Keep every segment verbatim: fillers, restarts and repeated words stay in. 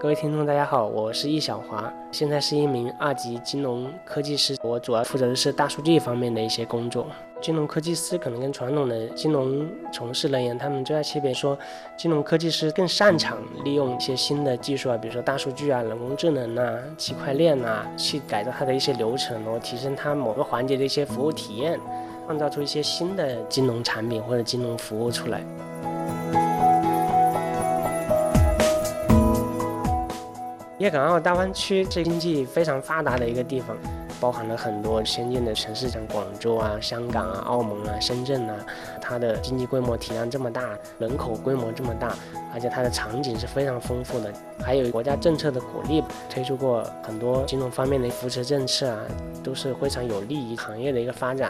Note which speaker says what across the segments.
Speaker 1: 各位听众大家好，我是易小华，现在是一名二级金融科技师，我主要负责的是大数据方面的一些工作。金融科技师可能跟传统的金融从事人员他们最大区别说，金融科技师更擅长利用一些新的技术啊，比如说大数据啊、人工智能啊、区块链啊，去改造它的一些流程，然后提升它某个环节的一些服务体验，创造出一些新的金融产品或者金融服务出来。粤港澳大湾区是经济非常发达的一个地方，包含了很多先进的城市，像广州啊、香港啊、澳门啊、深圳啊，它的经济规模体量这么大，人口规模这么大，而且它的场景是非常丰富的，还有国家政策的鼓励，推出过很多金融方面的扶持政策啊，都是非常有利于行业的一个发展。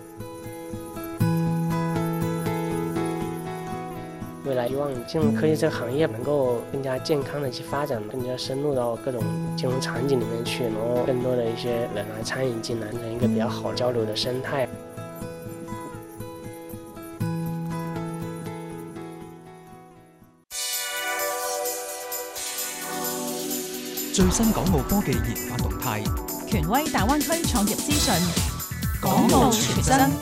Speaker 1: 未来希望金融科技这个行业能够更加健康的去发展，更加深入到各种金融场景里面去，然后更多的一些人来参与进来，成一个比较好交流的生態。
Speaker 2: 最新港澳科技研發動態，
Speaker 3: 權威大灣區創業資訊，港澳全真。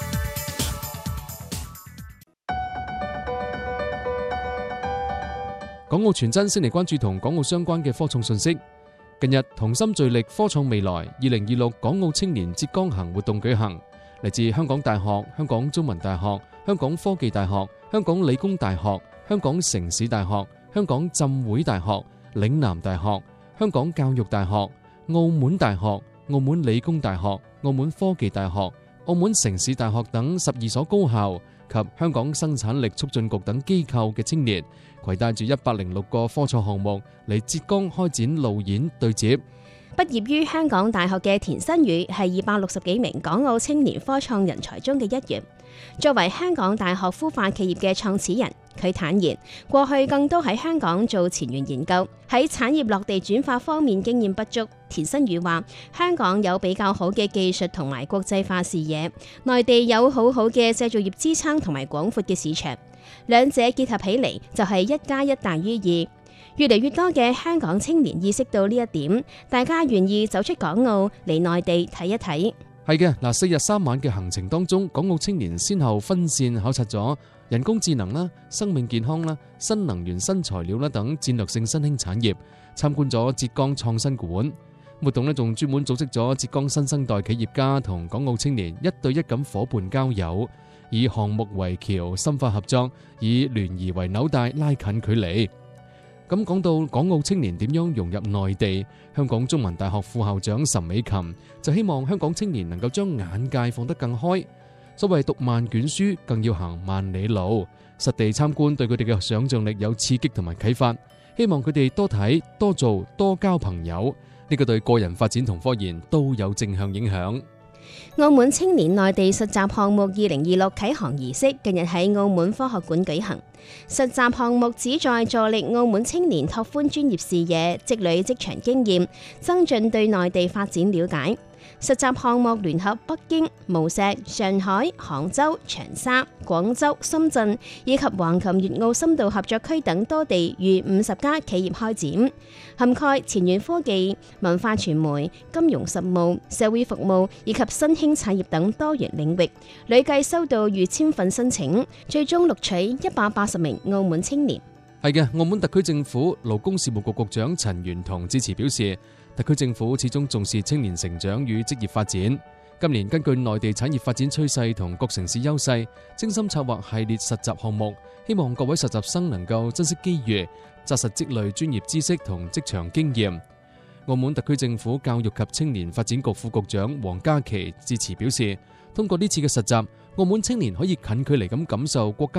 Speaker 4: 港澳全真先嚟關注同港澳相關嘅科創信息。近日，同心聚力科創未來二零二六港澳青年浙江行活動舉行，嚟自香港大學、香港中文大學、香港科技大學、香港理工大學、香港城市大學、香港浸會大學、嶺南大學、香港教育大學、澳門大學、澳門理工大學、澳門科技大學、澳門城市大學等十二所高校及香港生產力促進局等機構嘅青年，攜帶住一百零六個科創項目嚟浙江開展路演對接。
Speaker 5: 畢業於香港大學嘅田新宇係二百六十幾名港澳青年科創人才中嘅一員。作為香港大學孵化企業嘅創始人，佢坦言過去更多喺香港做前沿研究，喺產業落地轉化方面經驗不足。田新宇話：香港有比較好嘅技術同埋國際化視野，內地有好好嘅製造業支撐同埋廣闊嘅市場，兩者結合起嚟就係一加一大於二。越嚟越多嘅香港青年意識到呢一點，大家願意走出港澳嚟內地睇一睇。
Speaker 4: 係嘅，嗱，四日三晚嘅行程當中，港澳青年先後分線考察咗人工智能啦、生命健康啦、新能源新材料啦等戰略性新興產業，參觀咗浙江創新館。活動呢仲專門組織咗浙江新生代企業家同港澳青年一對一咁夥伴交友，以項目為橋深化合作，以聯誼為紐帶拉近距離。咁講到港澳青年點樣融入內地，香港中文大學副校長岑美琴就希望香港青年能夠將眼界放得更開。所謂讀萬卷書，更要行萬里路。實地參觀對佢哋嘅想像力有刺激同埋啟發，希望佢哋多睇、多做、多交朋友，呢個對個人發展同科研都有正向影響。
Speaker 5: 澳門青年內地實習項目二零二六啟航儀式近日喺澳門科學館舉行。實習項目旨在助力澳門青年拓寬專業視野，積累職場經驗，增進對內地發展了解。實習項目聯合北京、無錫、上海、杭州、長沙、廣州、深圳以及橫琴粵澳深度合作區等多地逾五十家企業開展，涵蓋前沿科技、文化傳媒、金融實務、社會服務以及新興產業等多元領域，累計收到逾千份申請，最終錄取一百八十名澳門青年。
Speaker 4: 係嘅，澳門特區政府勞工事務局局長陳元同致辭表示，特區政府始終重視青年成長與職業發展。今年根據內地產業發展趨勢同各城市優勢，精心策劃系列實習項目，希望各位實習生能夠珍惜機遇，紮實積累專業知識同職場經驗。澳門特區政府教育及青年發展局副局長黃嘉琪致辭表示，通過呢次嘅實習，澳門青年可以近距離咁感受國家